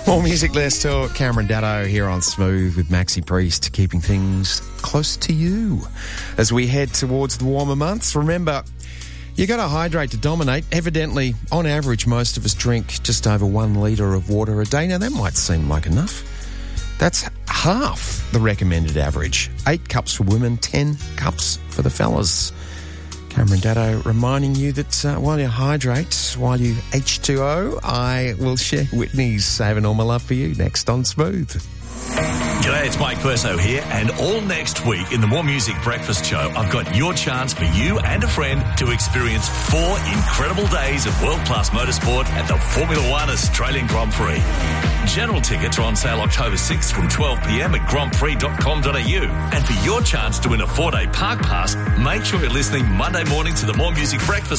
More music, less talk. Cameron Daddo here on Smooth with Maxi Priest, keeping things close to you as we head towards the warmer months. Remember, you got to hydrate to dominate. Evidently, on average, most of us drink just over 1 litre of water a day. Now, that might seem like enough. That's half the recommended average. 8 cups for women, 10 cups for the fellas. Cameron Daddo reminding you that while you hydrate, while you H2O, I will share Whitney's Saving All My Love for You next on Smooth. G'day, it's Mike Perso here, and all next week in the More Music Breakfast Show, I've got your chance for you and a friend to experience 4 incredible days of world-class motorsport at the Formula One Australian Grand Prix. General tickets are on sale October 6th from 12 p.m. at grandprix.com.au. And for your chance to win a 4-day park pass, make sure you're listening Monday morning to the More Music Breakfast